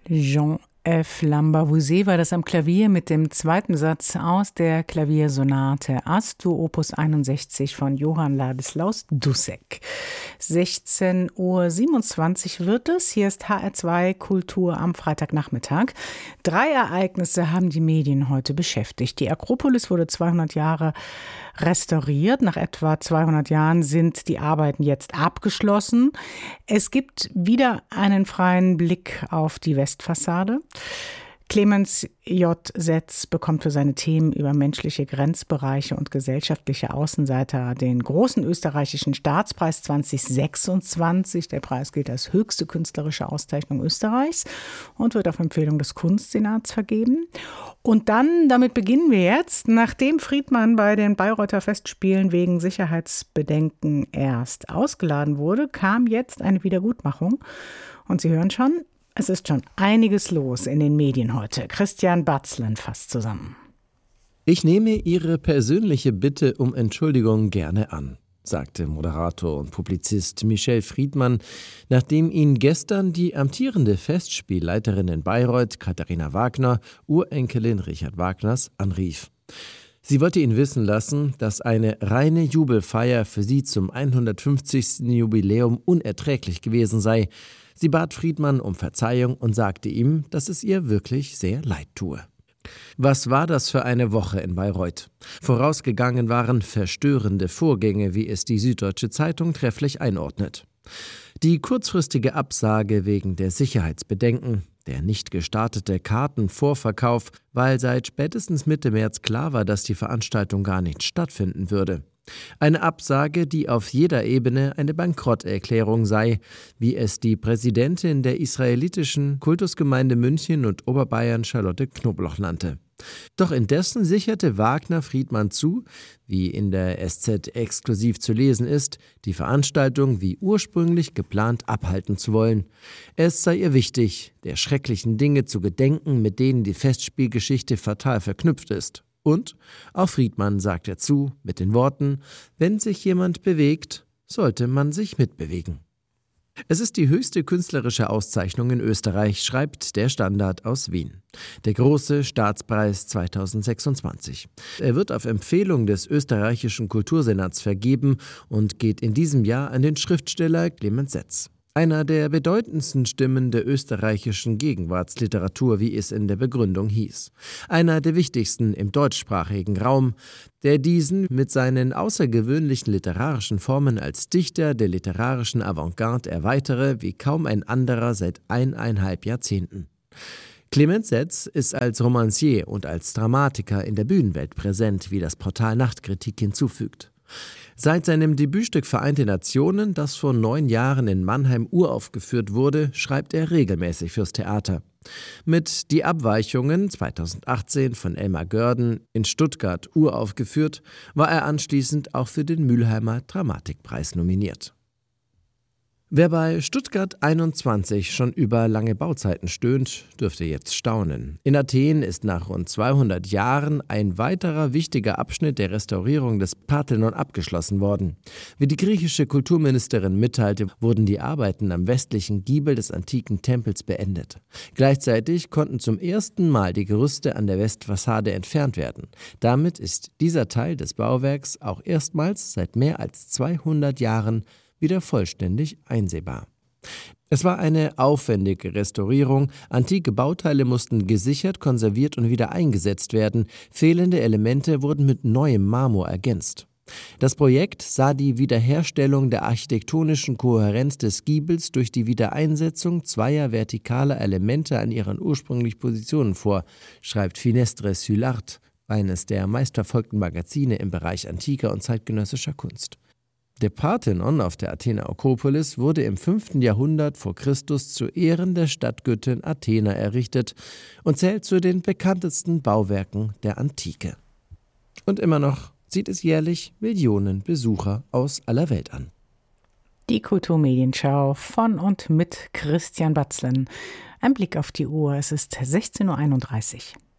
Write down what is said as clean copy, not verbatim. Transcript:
Jean F. Lambervouset war das am Klavier mit dem zweiten Satz aus der Klaviersonate As-Dur Opus 61 von Johann Ladislaus Dussek. 16:27 Uhr wird es. Hier ist HR2 Kultur am Freitagnachmittag. 3 Ereignisse haben die Medien heute beschäftigt. Die Akropolis wurde 200 Jahre restauriert. Nach etwa 200 Jahren sind die Arbeiten jetzt abgeschlossen. Es gibt wieder einen freien Blick auf die Westfassade. Clemens J. Setz bekommt für seine Themen über menschliche Grenzbereiche und gesellschaftliche Außenseiter den großen österreichischen Staatspreis 2026. Der Preis gilt als höchste künstlerische Auszeichnung Österreichs und wird auf Empfehlung des Kunstsenats vergeben. Und dann, damit beginnen wir jetzt, nachdem Friedmann bei den Bayreuther Festspielen wegen Sicherheitsbedenken erst ausgeladen wurde, kam jetzt eine Wiedergutmachung. Und Sie hören schon, es ist schon einiges los in den Medien heute. Christian Batzlen fasst zusammen. Ich nehme Ihre persönliche Bitte um Entschuldigung gerne an, sagte Moderator und Publizist Michel Friedmann, nachdem ihn gestern die amtierende Festspielleiterin in Bayreuth, Katharina Wagner, Urenkelin Richard Wagners, anrief. Sie wollte ihn wissen lassen, dass eine reine Jubelfeier für sie zum 150. Jubiläum unerträglich gewesen sei. Sie bat Friedmann um Verzeihung und sagte ihm, dass es ihr wirklich sehr leid tue. Was war das für eine Woche in Bayreuth? Vorausgegangen waren verstörende Vorgänge, wie es die Süddeutsche Zeitung trefflich einordnet. Die kurzfristige Absage wegen der Sicherheitsbedenken, der nicht gestartete Kartenvorverkauf, weil seit spätestens Mitte März klar war, dass die Veranstaltung gar nicht stattfinden würde. Eine Absage, die auf jeder Ebene eine Bankrotterklärung sei, wie es die Präsidentin der israelitischen Kultusgemeinde München und Oberbayern Charlotte Knobloch nannte. Doch indessen sicherte Wagner Friedmann zu, wie in der SZ exklusiv zu lesen ist, die Veranstaltung wie ursprünglich geplant abhalten zu wollen. Es sei ihr wichtig, der schrecklichen Dinge zu gedenken, mit denen die Festspielgeschichte fatal verknüpft ist. Und auch Friedmann sagt er zu, mit den Worten, wenn sich jemand bewegt, sollte man sich mitbewegen. Es ist die höchste künstlerische Auszeichnung in Österreich, schreibt der Standard aus Wien. Der große Staatspreis 2026. Er wird auf Empfehlung des österreichischen Kultursenats vergeben und geht in diesem Jahr an den Schriftsteller Clemens Setz. Einer der bedeutendsten Stimmen der österreichischen Gegenwartsliteratur, wie es in der Begründung hieß. Einer der wichtigsten im deutschsprachigen Raum, der diesen mit seinen außergewöhnlichen literarischen Formen als Dichter der literarischen Avantgarde erweitere, wie kaum ein anderer seit 1,5 Jahrzehnten. Clemens Setz ist als Romancier und als Dramatiker in der Bühnenwelt präsent, wie das Portal Nachtkritik hinzufügt. Seit seinem Debütstück Vereinte Nationen, das vor 9 Jahren in Mannheim uraufgeführt wurde, schreibt er regelmäßig fürs Theater. Mit Die Abweichungen 2018 von Elmar Görden in Stuttgart uraufgeführt, war er anschließend auch für den Mülheimer Dramatikpreis nominiert. Wer bei Stuttgart 21 schon über lange Bauzeiten stöhnt, dürfte jetzt staunen. In Athen ist nach rund 200 Jahren ein weiterer wichtiger Abschnitt der Restaurierung des Parthenon abgeschlossen worden. Wie die griechische Kulturministerin mitteilte, wurden die Arbeiten am westlichen Giebel des antiken Tempels beendet. Gleichzeitig konnten zum ersten Mal die Gerüste an der Westfassade entfernt werden. Damit ist dieser Teil des Bauwerks auch erstmals seit mehr als 200 Jahren wieder vollständig einsehbar. Es war eine aufwendige Restaurierung, antike Bauteile mussten gesichert, konserviert und wieder eingesetzt werden, fehlende Elemente wurden mit neuem Marmor ergänzt. Das Projekt sah die Wiederherstellung der architektonischen Kohärenz des Giebels durch die Wiedereinsetzung zweier vertikaler Elemente an ihren ursprünglichen Positionen vor, schreibt Finestre sur l'Art, eines der meistverfolgten Magazine im Bereich antiker und zeitgenössischer Kunst. Der Parthenon auf der Athener Akropolis wurde im 5. Jahrhundert vor Christus zu Ehren der Stadtgöttin Athena errichtet und zählt zu den bekanntesten Bauwerken der Antike. Und immer noch zieht es jährlich Millionen Besucher aus aller Welt an. Die Kulturmedienschau von und mit Christian Batzlen. Ein Blick auf die Uhr, es ist 16:31 Uhr.